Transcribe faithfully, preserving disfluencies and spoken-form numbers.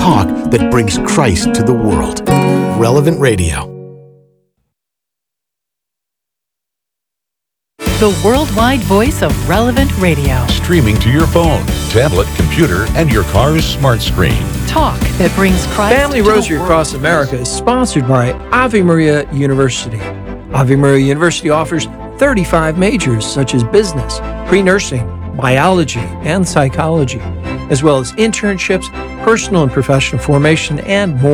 talk that brings Christ to the world. Relevant Radio. The worldwide voice of Relevant Radio. Streaming to your phone, tablet, computer, and your car's smart screen. Talk that brings Christ Family to Rosary the world. Across America is sponsored by Ave Maria University. Ave Maria University offers thirty-five majors such as business, pre-nursing, biology, and psychology, as well as internships, personal and professional formation, and more.